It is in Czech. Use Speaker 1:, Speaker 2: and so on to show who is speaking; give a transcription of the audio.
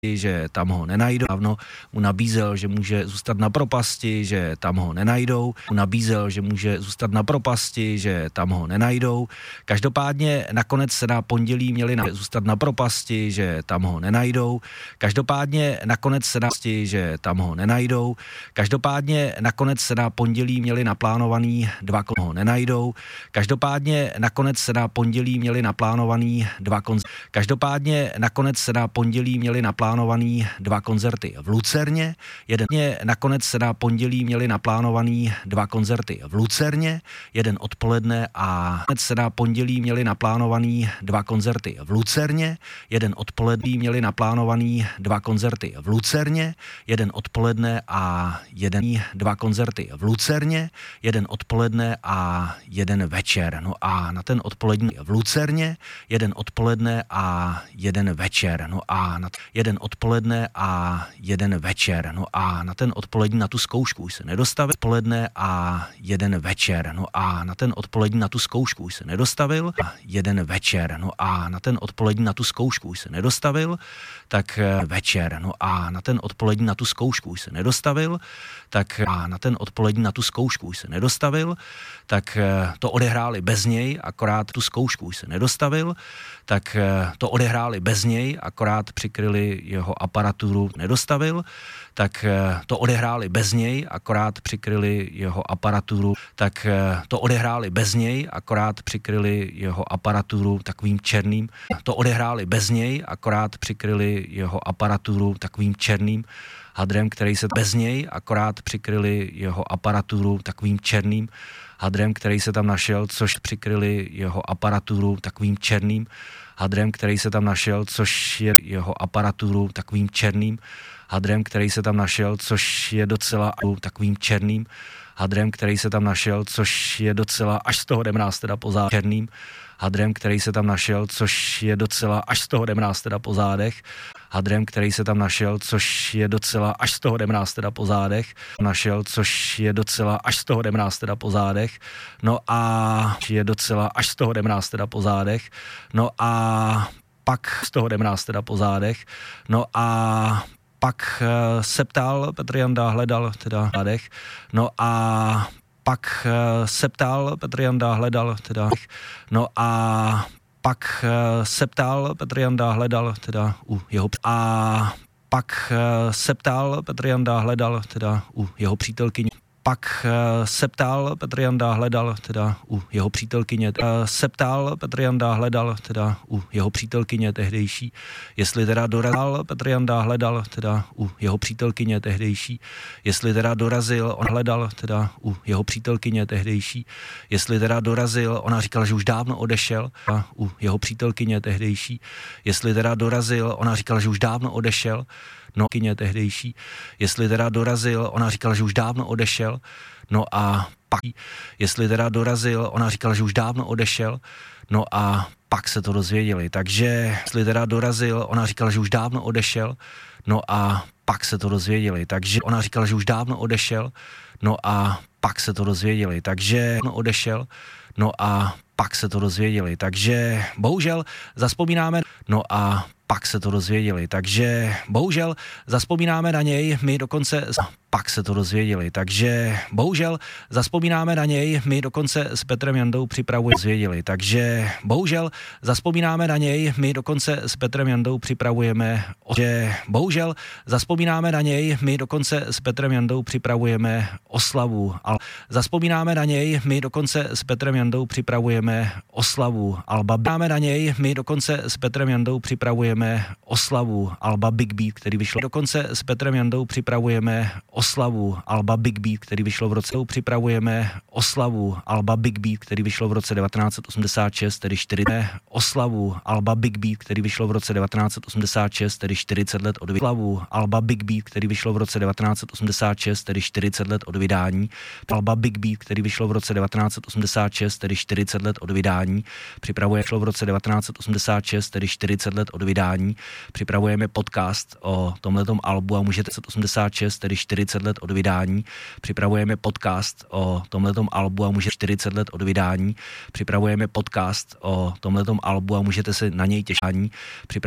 Speaker 1: že tam ho nenajdou. Dávno mu nabízel, že může zůstat na propasti, že tam ho nenajdou. Mu nabízel, že může zůstat na propasti, že tam ho nenajdou. Každopádně nakonec se na pondělí měli zůstat na propasti, že tam ho nenajdou. Každopádně nakonec se že tam ho nenajdou. Každopádně nakonec se na pondělí měli naplánovaný dva ho nenajdou. Každopádně nakonec se na pondělí měli naplánovaný Každopádně nakonec se na pondělí měli naplánovaný dva koncerty v Lucerně. Nakonec se na pondělí měli naplánovaný dva koncerty v Lucerně, jeden odpoledne a se na pondělí měli naplánovaný dva koncerty v Lucerně, jeden odpoledne měli naplánovaný dva koncerty v Lucerně, jeden odpoledne a dva koncerty v Lucerně, jeden odpoledne a jeden večer. No a na ten odpolední v Lucerně, jeden odpoledne a jeden večer. No a na jeden odpoledne a jeden večer. No a na ten odpolední na tu zkoušku už se nedostavil. Odpoledne a jeden večer. No a na ten odpolední na tu zkoušku už se nedostavil. A jeden večer. No a na ten odpolední na tu zkoušku už se nedostavil. Tak večer. No a na ten odpolední na tu zkoušku už se nedostavil. Tak a na ten odpolední na tu zkoušku už se nedostavil. Tak to odehráli bez něj, akorát tu zkoušku už se nedostavil. Tak to odehráli bez něj, akorát přikryli jeho aparaturu, nedostavil. Tak to odehráli bez něj, akorát přikryli jeho aparaturu. Tak to odehráli bez něj, akorát přikryli jeho aparaturu takovým černým. To odehráli bez něj, akorát přikryli jeho aparaturu takovým černým hadrem, který se bez něj, akorát přikryli jeho aparaturu takovým černým hadrem, který se tam našel, což přikryli jeho aparaturu takovým černým hadrem, který se tam našel, což je jeho aparaturu takovým černým hadrem, který se tam našel, což je docela takovým černým hadrem, který se tam našel, což je docela, až z toho jdem nás teda po zádech, černým hadrem, který se tam našel, což je docela, až z toho jdem nás teda po zádech, hadrem, který se tam našel, což je docela, až z toho jdem nás teda po zádech, našel, což je docela, až z toho jdem nás teda po zádech, no a je docela, až z toho jdem nás teda po zádech, no a pak z toho jdem nás teda po zádech, no a pak se ptal, Petr Janda hledal teda zádech, no a pak se ptal, Petr Janda hledal teda, no a pak se ptal, Petr Janda hledal teda u jeho a pak se ptal, Petr Janda hledal teda u jeho přítelkyně. Pak se ptal, Petr Janda hledal teda u jeho přítelkyně. Se ptal, Petr Janda hledal teda u jeho přítelkyně tehdejší, jestli teda dorazil, Petr Janda hledal teda u jeho přítelkyně tehdejší, jestli teda dorazil, on hledal teda u jeho přítelkyně tehdejší, jestli teda dorazil, ona říkala, že už dávno odešel a u jeho přítelkyně tehdejší, jestli teda dorazil, ona říkala, že už dávno odešel, no kyně tehdejší, jestli teda dorazil, ona říkala, že už dávno odešel, no a pak, jestli teda dorazil, ona říkala, že už dávno odešel, no a pak se to dozvěděli, takže jestli teda dorazil, ona říkala, že už dávno odešel, no a pak se to dozvěděli, takže ona říkala, že už dávno odešel, no a pak se to dozvěděli, takže odešel, no a pak se to dozvěděli, takže bohužel zazpomínáme, no a pak se to dozvěděli, takže bohužel zazpomínáme na něj, my dokonce pak se to dozvěděli, takže bohužel zazpomínáme na něj, my dokonce s Petrem Jandou připravujeme dozvěděli, takže bohužel zazpomínáme na něj, my dokonce s Petrem Jandou připravujeme, že bohužel zazpomínáme na něj, my dokonce s Petrem Jandou připravujeme oslavu, ale zazpomínáme na něj, my dokonce s Petrem Jandou připravujeme oslavu alba, máme na něj, my dokonce s Petrem Jandou připravujeme oslavu alba Big Beat, který vyšlo dokonce s Petrem Jandou připravujeme oslavu alba Big Beat, který vyšlo v roce, připravujeme oslavu alba Big Beat, který vyšlo v roce 1986, tedy 40 oslavu alba Big Beat, který vyšlo v roce 1986, tedy 40 let od oslavu alba Big Beat, který vyšlo v roce 1986, tedy 40 let od vydání, alba Big Beat, který vyšlo v roce 1986, tedy 40 let od vydání, připravuje v roce 1986, tedy 40 let od vydání, připravujeme podcast o tomhletom albu a můžete 86, tedy 40 let od vydání, připravujeme podcast o tomhletom albu a můžete 40 let od vydání, připravujeme podcast o tomhletom albu a můžete se na něj těšit.